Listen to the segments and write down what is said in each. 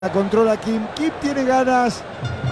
La controla Kim. Kim tiene ganas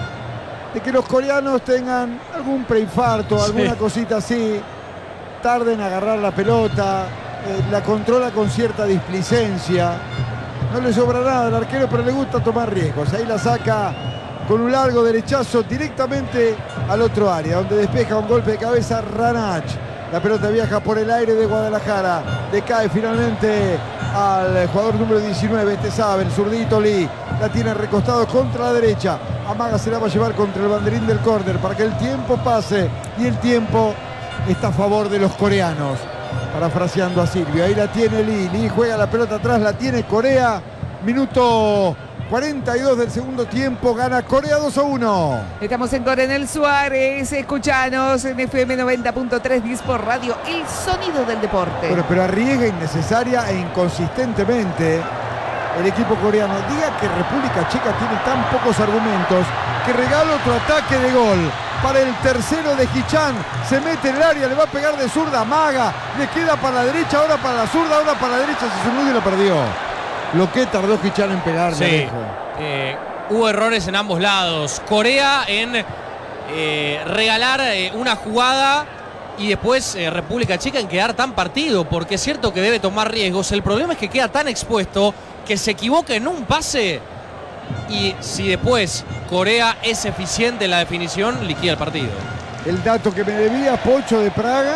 de que los coreanos tengan algún preinfarto, alguna cosita así. Tarden en agarrar la pelota. La controla con cierta displicencia. No le sobra nada al arquero, pero le gusta tomar riesgos. Ahí la saca con un largo derechazo directamente al otro área, donde despeja un golpe de cabeza Ranach. La pelota viaja por el aire de Guadalajara. Decae finalmente al jugador número 19, este sabe, el zurdito Lee. La tiene recostado contra la derecha. Amaga se la va a llevar contra el banderín del córner para que el tiempo pase. Y el tiempo está a favor de los coreanos. Parafraseando a Silvio. Ahí la tiene Lee. Lee juega la pelota atrás, la tiene Corea. Minuto 42 del segundo tiempo, gana Corea 2-1. Estamos en Coronel Suárez, escuchanos en FM 90.3 Dispor Radio, el sonido del deporte. Bueno, pero arriesga innecesaria e inconsistentemente el equipo coreano. Diga que República Checa tiene tan pocos argumentos que regala otro ataque de gol para el tercero de Hichan. Se mete en el área, le va a pegar de zurda, amaga, le queda para la derecha, ahora para la zurda, ahora para la derecha, se sumó y lo perdió. Lo que tardó Hichan en pegar. Sí, hubo errores en ambos lados. Corea en regalar una jugada y después República Checa en quedar tan partido, porque es cierto que debe tomar riesgos. El problema es que queda tan expuesto que se equivoca en un pase y si después Corea es eficiente en la definición, liquida el partido. El dato que me debía Pocho de Praga.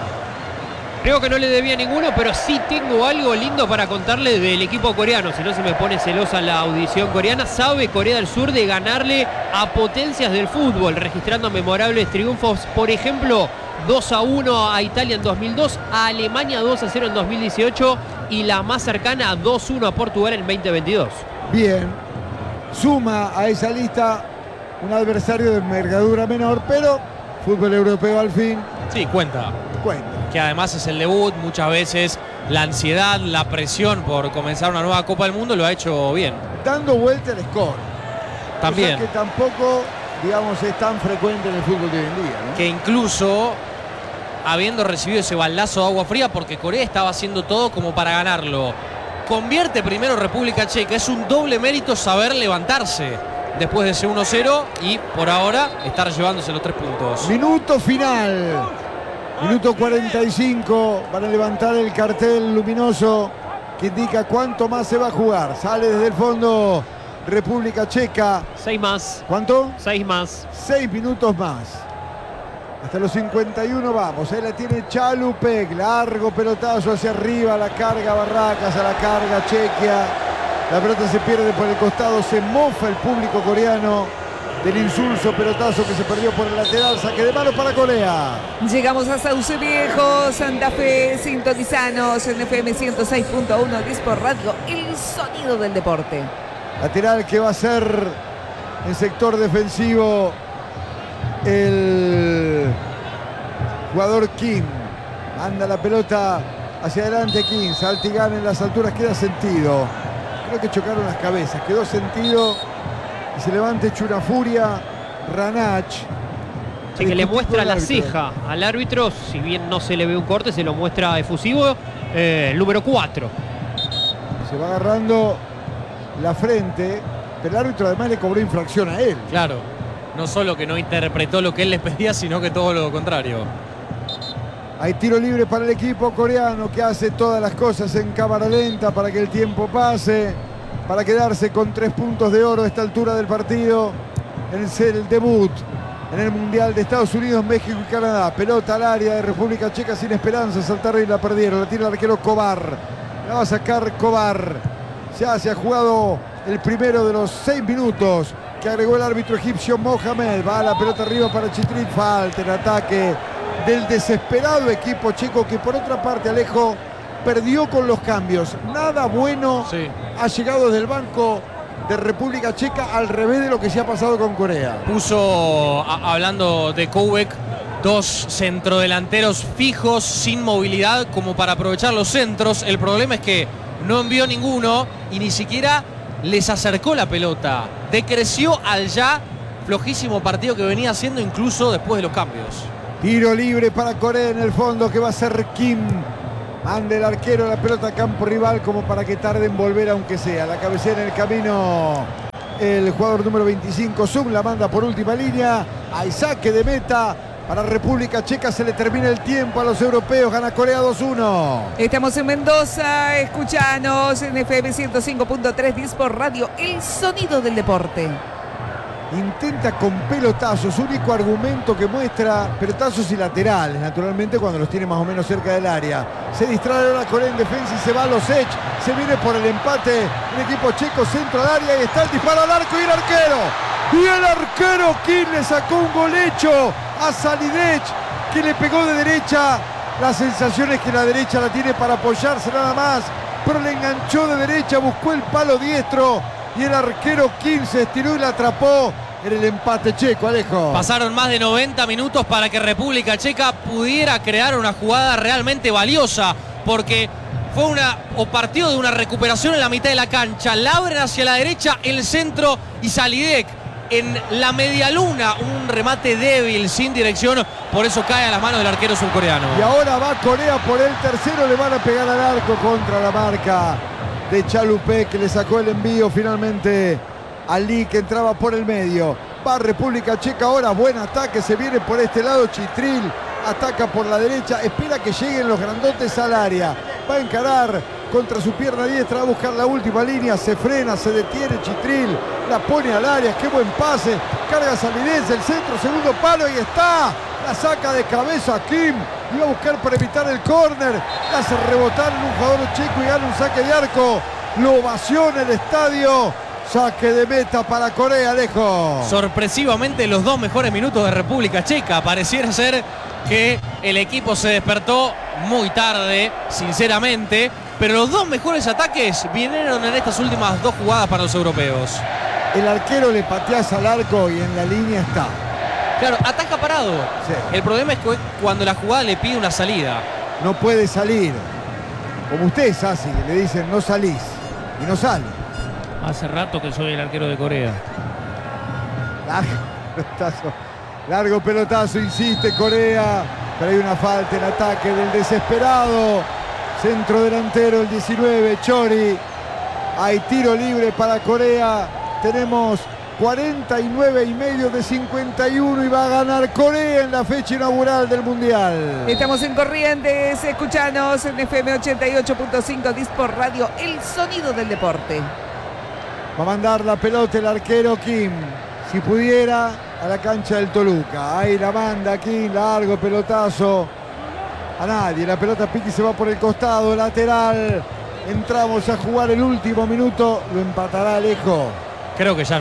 Creo que no le debía ninguno, pero sí tengo algo lindo para contarle del equipo coreano. Si no se me pone celosa la audición coreana. Sabe Corea del Sur de ganarle a potencias del fútbol, registrando memorables triunfos. Por ejemplo, 2-1 a Italia en 2002, a Alemania 2-0 en 2018 y la más cercana 2-1 a Portugal en 2022. Bien, suma a esa lista un adversario de envergadura menor, pero fútbol europeo al fin. Sí, cuenta. Cuenta. Que además es el debut, muchas veces la ansiedad, la presión por comenzar una nueva Copa del Mundo lo ha hecho bien. Dando vuelta el score. También. Cosa que tampoco, digamos, es tan frecuente en el fútbol de hoy en día, ¿no? Que incluso habiendo recibido ese baldazo de agua fría, porque Corea estaba haciendo todo como para ganarlo. Convierte primero República Checa, es un doble mérito saber levantarse después de ese 1-0 y por ahora estar llevándose los 3 puntos. Minuto final. Minuto 45 para levantar el cartel luminoso que indica cuánto más se va a jugar. Sale desde el fondo República Checa. 6 más. ¿Cuánto? 6 más. 6 minutos más. Hasta los 51 vamos. Ahí la tiene Chalupek. Largo pelotazo hacia arriba. La carga Barracas, a la carga Chequia. La pelota se pierde por el costado. Se mofa el público coreano del insulso pelotazo que se perdió por el lateral. Saque de mano para Corea. Llegamos a Sauce Viejo, Santa Fe, sintonizanos en FM 106.1 Dispor Radio, el sonido del deporte. Lateral que va a ser en sector defensivo el jugador Kim. Anda la pelota hacia adelante Kim. Saltigán en las alturas, queda sentido. Creo que chocaron las cabezas, quedó sentido. Y se levanta hecho una furia Ranach. Sí, que le muestra la ceja al árbitro, si bien no se le ve un corte, se lo muestra efusivo, el número 4. Se va agarrando la frente, pero el árbitro además le cobró infracción a él. Claro, no solo que no interpretó lo que él les pedía, sino que todo lo contrario. Hay tiro libre para el equipo coreano que hace todas las cosas en cámara lenta para que el tiempo pase, para quedarse con 3 puntos de oro a esta altura del partido. Es el debut en el Mundial de Estados Unidos, México y Canadá. Pelota al área de República Checa sin esperanza. Saltaron y la perdieron. La tira el arquero Kovar. La va a sacar Kovar. Ya se ha jugado el primero de los 6 minutos que agregó el árbitro egipcio Mohamed. Va la pelota arriba para Chitrit. Falta en ataque del desesperado equipo checo, que por otra parte, Alejo, perdió con los cambios. Nada bueno ha llegado desde el banco de República Checa, al revés de lo que se ha pasado con Corea. Puso, hablando de Koubek, 2 centrodelanteros fijos, sin movilidad, como para aprovechar los centros. El problema es que no envió ninguno y ni siquiera les acercó la pelota. Decreció al ya flojísimo partido que venía haciendo, incluso después de los cambios. Tiro libre para Corea en el fondo, que va a ser Kim. Manda el arquero la pelota a campo rival como para que tarde en volver, aunque sea. La cabecera en el camino el jugador número 25, Zum, la manda por última línea. Hay saque de meta para República Checa. Se le termina el tiempo a los europeos. Gana Corea 2-1. Estamos en Mendoza. Escuchanos en FM 105.3 Disport Radio. El sonido del deporte. Intenta con pelotazos, único argumento que muestra, pelotazos y laterales, naturalmente cuando los tiene más o menos cerca del área. Se distrae ahora Corea en defensa y se va a Losech. Se viene por el empate el equipo checo, centro al área y está el disparo al arco y el arquero. Y el arquero Kim le sacó un gol hecho a Salidech, que le pegó de derecha. La sensación es que la derecha la tiene para apoyarse nada más, pero le enganchó de derecha, buscó el palo diestro. Y el arquero Kim se estiró y la atrapó en el empate checo, Alejo. Pasaron más de 90 minutos para que República Checa pudiera crear una jugada realmente valiosa, porque fue partido de una recuperación en la mitad de la cancha. La abren hacia la derecha, el centro y Salidek en la medialuna. Un remate débil, sin dirección, por eso cae a las manos del arquero surcoreano. Y ahora va Corea por el tercero, le van a pegar al arco contra la marca de Chalupé, que le sacó el envío finalmente a Lee, que entraba por el medio. Va República Checa ahora, buen ataque, se viene por este lado Chitril, ataca por la derecha, espera que lleguen los grandotes al área, va a encarar contra su pierna diestra, va a buscar la última línea, se frena, se detiene Chitril, la pone al área, qué buen pase, carga Salidez, el centro, segundo palo y está, la saca de cabeza Kim, iba a buscar para evitar el córner, la hace rebotar en un jugador checo y gana un saque de arco, lo ovaciona el estadio. Saque de meta para Corea, Alejo. Sorpresivamente los dos mejores minutos de República Checa. Pareciera ser que el equipo se despertó muy tarde, sinceramente, pero los dos mejores ataques vinieron en estas últimas dos jugadas para los europeos. El arquero le pateas al arco y en la línea está. Claro, ataca parado. Sí. El problema es que cuando la jugada le pide una salida. No puede salir. Como usted, Sassi, le dicen no salís y no sale. Hace rato que soy el arquero de Corea. Largo pelotazo, insiste Corea, pero hay una falta en ataque del desesperado centro delantero, el 19, Chori. Hay tiro libre para Corea. Tenemos 49,5 de 51 y va a ganar Corea en la fecha inaugural del Mundial. Estamos en Corrientes, escuchanos en FM 88.5 Disport Radio, el sonido del deporte. Va a mandar la pelota el arquero Kim, si pudiera, a la cancha del Toluca. Ahí la manda Kim, largo pelotazo. A nadie, la pelota pique y se va por el costado, lateral. Entramos a jugar el último minuto, lo empatará Alejo. Creo que ya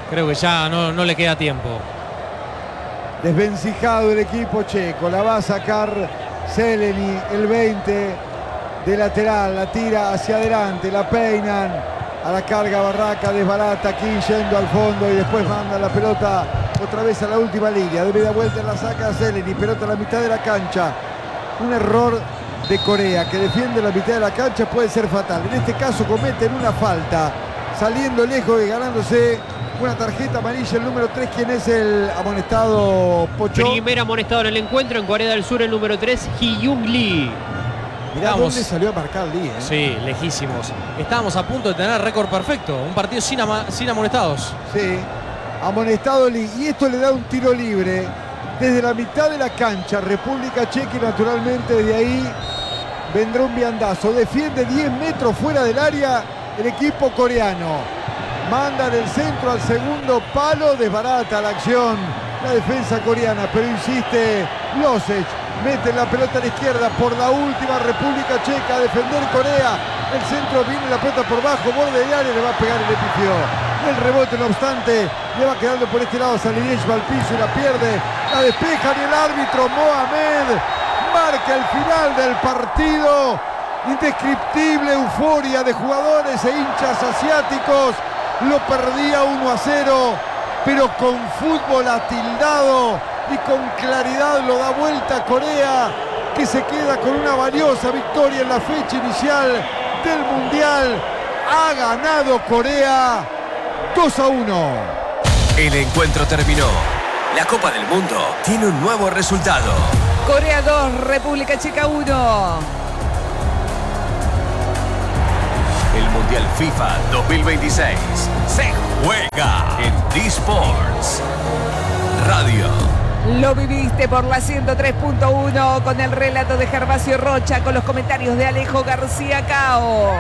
no le queda tiempo. Desvencijado el equipo checo, la va a sacar Zeleny, el 20 de lateral, la tira hacia adelante, la peinan. A la carga Barraca, desbarata aquí yendo al fondo y después manda la pelota otra vez a la última línea. De media vuelta la saca a Zeleny, pelota a la mitad de la cancha. Un error de Corea que defiende la mitad de la cancha puede ser fatal. En este caso cometen una falta, saliendo lejos y ganándose una tarjeta amarilla el número 3. ¿Quién es el amonestado, Pocho? Primer amonestado en el encuentro en Corea del Sur, el número 3, Hee-Young Lee. Mirá dónde salió a marcar Lee, ¿eh? Sí, lejísimos. Estábamos a punto de tener récord perfecto. Un partido sin amonestados. Sí, amonestado Lee. Y esto le da un tiro libre desde la mitad de la cancha. República Checa y naturalmente de ahí vendrá un viandazo. Defiende 10 metros fuera del área el equipo coreano. Manda del centro al segundo palo. Desbarata la acción la defensa coreana, pero insiste Losech. Mete la pelota a la izquierda por la última República Checa a defender Corea. El centro viene la pelota por bajo, borde de área, le va a pegar el epifio. El rebote, no obstante, le va quedando por este lado Salidech, va al piso y la pierde. La despejan y el árbitro Mohamed marca el final del partido. Indescriptible euforia de jugadores e hinchas asiáticos. Lo perdía 1-0, pero con fútbol atildado y con claridad lo da vuelta Corea, que se queda con una valiosa victoria en la fecha inicial del Mundial. Ha ganado Corea 2-1. El encuentro terminó. La Copa del Mundo tiene un nuevo resultado. Corea 2, República Checa 1. Mundial FIFA 2026 se juega en D-Sports Radio. Lo viviste por la 103.1 con el relato de Gervasio Rocha, con los comentarios de Alejo García Cao.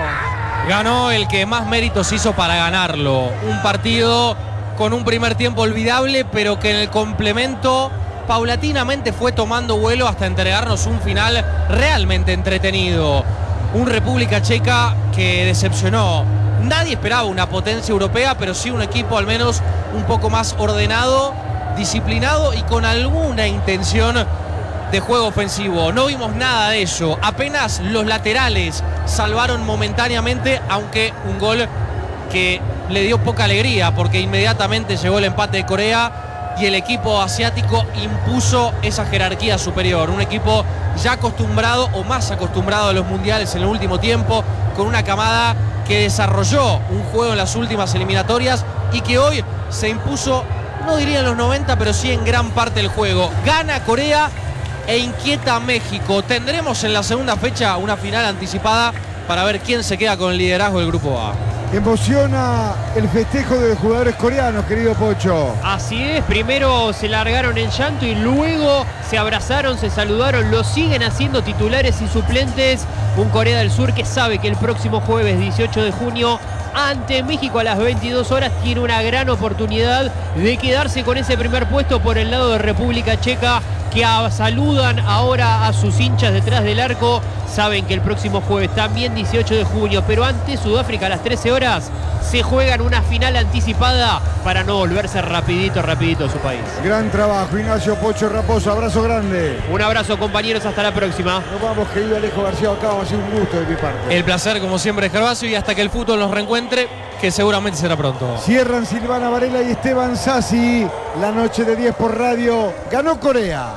Ganó el que más méritos hizo para ganarlo. Un partido con un primer tiempo olvidable, pero que en el complemento paulatinamente fue tomando vuelo hasta entregarnos un final realmente entretenido. Un República Checa que decepcionó. Nadie esperaba una potencia europea, pero sí un equipo al menos un poco más ordenado, disciplinado y con alguna intención de juego ofensivo. No vimos nada de eso. Apenas los laterales salvaron momentáneamente, aunque un gol que le dio poca alegría porque inmediatamente llegó el empate de Corea y el equipo asiático impuso esa jerarquía superior. Un equipo ya acostumbrado o más acostumbrado a los mundiales en el último tiempo, con una camada que desarrolló un juego en las últimas eliminatorias y que hoy se impuso, no diría en los 90, pero sí en gran parte del juego. Gana Corea e inquieta a México. Tendremos en la segunda fecha una final anticipada para ver quién se queda con el liderazgo del Grupo A. Emociona el festejo de los jugadores coreanos, querido Pocho. Así es, primero se largaron en llanto y luego se abrazaron, se saludaron, lo siguen haciendo titulares y suplentes. Un Corea del Sur que sabe que el próximo jueves 18 de junio ante México a las 22 horas tiene una gran oportunidad de quedarse con ese primer puesto por el lado de República Checa, que saludan ahora a sus hinchas detrás del arco. Saben que el próximo jueves, también 18 de junio, pero ante Sudáfrica a las 13 horas, se juegan una final anticipada para no volverse rapidito a su país. Gran trabajo, Ignacio Pocho Raposo, abrazo grande. Un abrazo, compañeros, hasta la próxima. Nos vamos, querido Alejo García Cao, ha sido un gusto de mi parte. El placer, como siempre, Gervasio, y hasta que el fútbol nos reencuentre, que seguramente será pronto. Cierran Silvana Varela y Esteban Sassi. La noche de 10 por radio. Ganó Corea.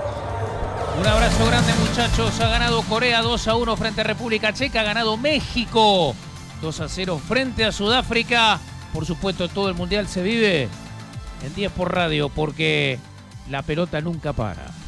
Un abrazo grande, muchachos. Ha ganado Corea 2-1 frente a República Checa. Ha ganado México 2-0 frente a Sudáfrica. Por supuesto, todo el mundial se vive en 10 por radio porque la pelota nunca para.